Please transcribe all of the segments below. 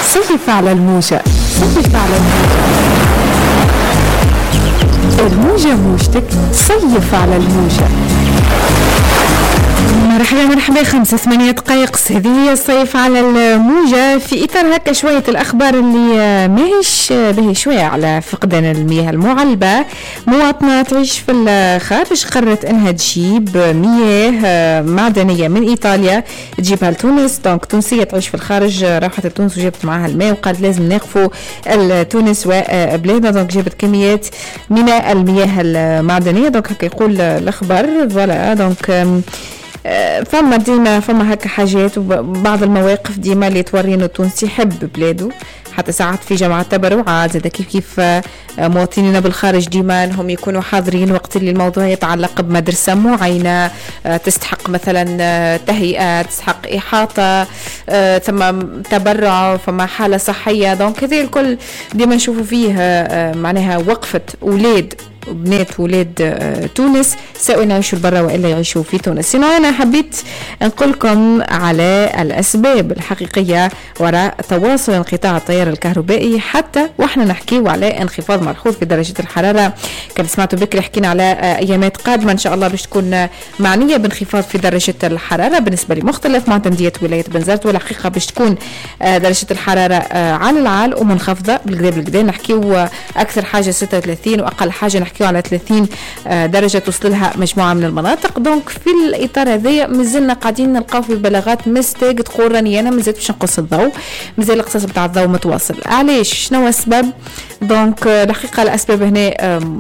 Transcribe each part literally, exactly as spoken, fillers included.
صيف على الموجة، صيف على الموجة، الموجة موجتك، صيف على الموجة. مرحبا مرحبا. خمسة ثمانية دقائق هذه هي الصيف على الموجة، في إطار هكا شوية الأخبار اللي ماهيش باهي شوية على فقدان المياه المعلبة. مواطنة تعيش في الخارج قررت أنها تجيب مياه معدنية من إيطاليا تجيبها لتونس. دونك تونسية تعيش في الخارج راحت لتونس وجابت معها الماء وقالت لازم نقفوا تونس وبلادنا. دونك جابت كميات من المياه المعدنية. دونك هكا يقول الأخبار. فوالا دونك فما ديما فما هكا حاجات وبعض المواقف ديما اللي تورينا التونسي يحب بلاده، حتى ساعات في جماعة تبرعات زاد كيف كيف مواطنين بالخارج ديما انهم يكونوا حاضرين وقت اللي الموضوع يتعلق بمدرسة معينة تستحق مثلا تهيئة، تستحق إحاطة، ثم تبرع، فما حالة صحية. دونك هذه الكل ديما نشوفوا فيه معناها وقفة أولاد وبنات ولاد تونس سواء يعيشوا برا وإلا يعيشوا في تونس. أنا حبيت نقولكم على الأسباب الحقيقية وراء تواصل انقطاع التيار الكهربائي حتى وإحنا نحكيو على انخفاض ملحوظ في درجة الحرارة. كان سمعتوا بكري حكينا على أيامات قادمة إن شاء الله باش تكون معنية بانخفاض في درجة الحرارة بالنسبة لمختلف معتمدية ولاية بنزرت، والحقيقة باش تكون درجة الحرارة على العال ومنخفضة بالكدا بالكدا. نحكيو أكثر حاجة ستة وثلاثين وأقل حاجة نحكيو على ثلاثين درجة توصل لها مجموعة من المناطق. دونك في الإطار هذا مازلنا قاعدين نلقاو في بلاغات مستاق تقول راني أنا مازال باش نقص الضوء، مازال الاقتصاص بتاع الضوء متواصل. علاش؟ شنو السبب؟ دونك الحقيقة الأسباب هنا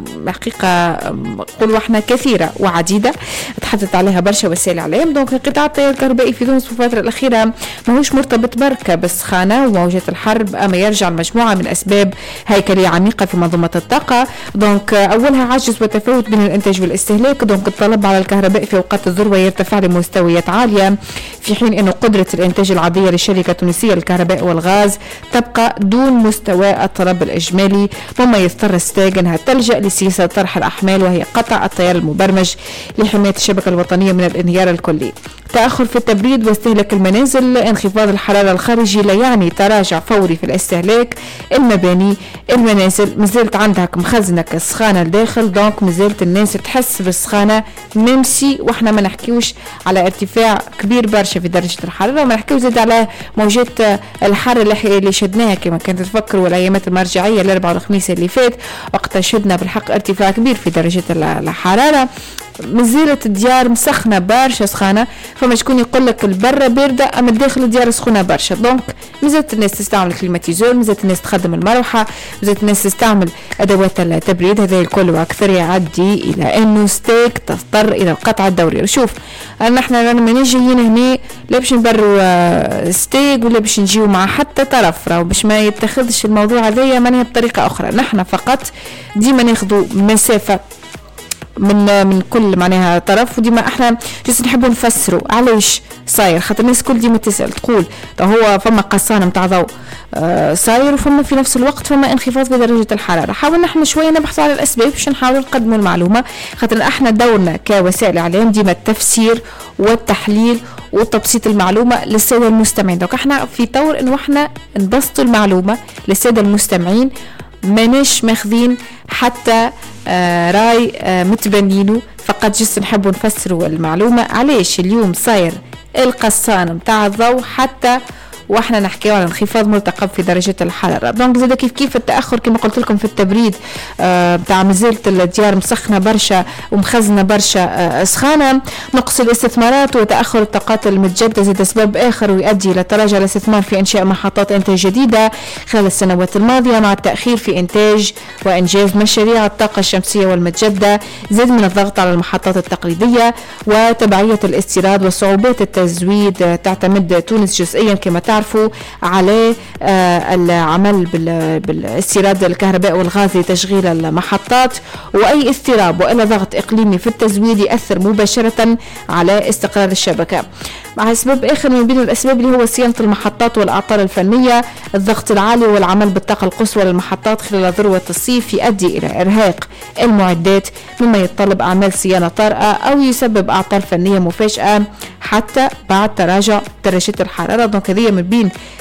الحقيقة قولوا احنا كثيرة وعديدة تحدث عليها برشا وسائل الإعلام. دونك انقطاع التيار الكهربائي في تونس في الفترة الأخيرة ماهوش مرتبط بركة بالسخانة وموجات الحرب، أما يرجع لمجموعة من أسباب هيكلية عميقة في منظومة الطاقة. دونك أولها عجز وتفاوت بين الإنتاج والاستهلاك. دونك الطلب على الكهرباء في أوقات الذروة يرتفع لمستويات عالية، في حين أن قدرة الإنتاج العادية للشركة التونسية للكهرباء والغاز تبقى دون مستوى الطلب الإجمالي، مما يضطر الستاج أنها تلجأ لسياسة طرح الأحمال وهي قطع التيار المبرمج لحماية الشبكة الوطنية من الانهيار الكلي. تأخر في التبريد واستهلاك المنازل. انخفاض الحرارة الخارجي لا يعني تراجع فوري في الاستهلاك. المباني المنازل مازالت عندها مخزنك السخانة الداخل، دونك مازالت الناس تحس بالسخانة ممسي، واحنا ما نحكيوش على ارتفاع كبير برشا في درجة الحرارة، ما نحكيوش زاد على موجات الحر اللي شدناها كما كانت تفكروا الأيامات المرجعية الأربعاء والخميس اللي فات، وقت شدنا بالحق ارتفاع كبير في درجة الحرارة. مازالت الديار مسخنه برشا سخانه، فما شكون يقول لك البرة بارده اما الداخل الديار سخونه برشا. دونك مازالت الناس تستعمل الكليماتيزور، مازالت الناس تخدم المروحه، مازالت الناس تستعمل ادوات التبريد. هذا الكل واكثر يعدي الى انه ستيك تضطر الى القطع الدوري. شوف نحن رانا مانيش جايين هنا لا باش نبروا ستيك ولا باش نجيو مع حتى طرف، راهو باش ما يتخذش الموضوع هذايا معناها بطريقه اخرى. نحن فقط ديما ناخذوا مسافه من من كل معناها طرف، وديما احنا جالسين نحبوا نفسروا علاش صاير، خاطر الناس كل ديما تسال تقول هو فما قصانه نتاع ضوء آه صاير وفما في نفس الوقت فما انخفاض في درجه الحراره. حاولنا احنا شويه نبحث على الاسباب باش نحاولوا نقدموا المعلومه، خاطر احنا دورنا كوسائل اعلام ديما التفسير والتحليل وتبسيط المعلومه للساده المستمعين. دونك احنا في طور انه احنا نبسطوا المعلومه للساده المستمعين، ماناش ماخذين حتى آه راي آه متبنينه، فقط جس نحبوا نفسروا المعلومة علاش اليوم صاير القصان متاع الضوء حتى واحنا نحكيو على انخفاض مرتقب في درجة الحرارة. دونك زاد كيف كيف التأخر كما قلت لكم في التبريد بتاع آه مازالت الديار مسخنة برشا ومخزنة برشا آه سخانة. نقص الاستثمارات وتأخر الطاقات المتجددة زاد سبب آخر ويؤدي إلى تراجع الاستثمار في إنشاء محطات إنتاج جديدة خلال السنوات الماضية، مع التأخير في إنتاج وإنجاز مشاريع الطاقة الشمسية والمتجددة. زاد من الضغط على المحطات التقليدية وتبعية الاستيراد وصعوبات التزويد. تعتمد تونس جزئيا كما تعرفوا على آه العمل بالاستيراد الكهرباء والغاز لتشغيل المحطات، وأي اضطراب وإلا ضغط إقليمي في التزويد يأثر مباشرة على استقرار الشبكة. مع سبب آخر من بين الأسباب اللي هو صيانة المحطات والأعطال الفنية. الضغط العالي والعمل بالطاقة القصوى للمحطات خلال ذروة الصيف يؤدي إلى إرهاق المعدات، مما يتطلب أعمال صيانة طارئة أو يسبب أعطال فنية مفاجئة حتى بعد تراجع درجة الحرارة. دونك هذه من بين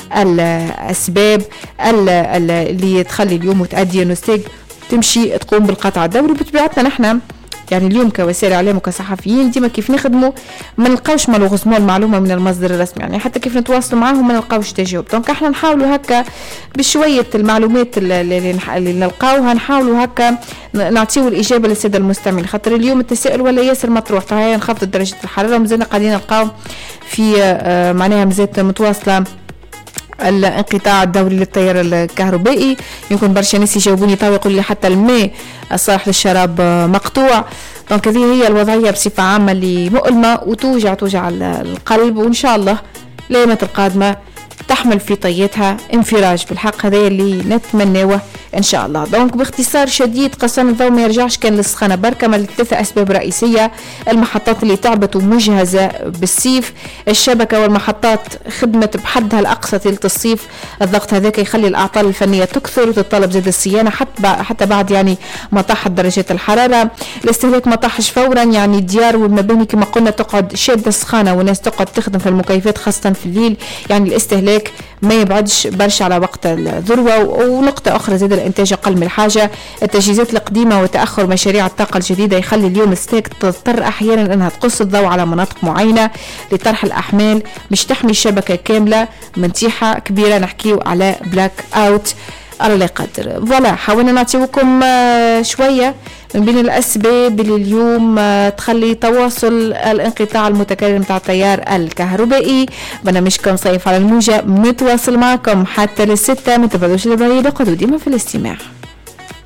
الأسباب اللي تخلي اليوم وتأدي نستيق تمشي تقوم بالقطع الدوري. بطبيعتنا نحن يعني اليوم كوسائل اعلام وكصحفيين ديما كيف نخدموا ما نلقاوش ما نغزموا المعلومه من المصدر الرسمي، يعني حتى كيف نتواصلوا معاهم ما نلقاوش تجاوب. دونك احنا نحاولوا هكا بشويه المعلومات اللي, اللي نلقاوها نحاولوا هكا نعطيو الاجابه للساده المستمعين، خاطر اليوم التساؤل ولا ياسر مطروح. فهي انخفضت درجه الحراره ومازلنا قاعدين نلقاو في آه معناها مازالت متواصله الانقطاع الدوري للتيار الكهربائي. يمكن برشا ناس يجاوبوني طاو يقول لي حتى الماء الصالح للشراب مقطوع. دونك هذه هي الوضعيه بصفه عامه اللي مؤلمه وتوجع توجع القلب، وان شاء الله الايامات القادمه تحمل في طياتها انفراج بالحق، هذا اللي نتمناه ان شاء الله. دونك باختصار شديد قسم الضوء ما يرجعش كان للسخانه بركه من ثلاثه اسباب رئيسيه: المحطات اللي تعبت ومجهزه بالصيف، الشبكه والمحطات خدمت بحدها الاقصى ثلث الصيف، الضغط هذاك يخلي الاعطال الفنيه تكثر وتتطلب زاد الصيانه حتى حتى بعد يعني ما طاحت درجات الحراره. الاستهلاك ما طاحش فورا، يعني الديار والمباني كما قلنا تقعد شاده السخانه والناس تقعد تخدم في المكيفات خاصه في الليل، يعني الاستهلاك ما يبعدش برشا على وقت الذروه. ونقطه اخرى زاد الانتاج اقل من الحاجه، التجهيزات القديمه وتاخر مشاريع الطاقه الجديده يخلي اليوم الستاك تضطر احيانا انها تقص الضوء على مناطق معينه لطرح الاحمال باش تحمي الشبكه كامله من طيحه كبيره، نحكيو على بلاك اوت على لا يقدر. فوالا حاولنا نعطيوكم شويه من بين الأسباب اللي اليوم تخلي تواصل الانقطاع المتكرر متاع التيار الكهربائي. برنامجكم صيف على الموجة، نتواصل معكم حتى للستة، ما تبعدوش البعيد، قعدوا ديما في الاستماع.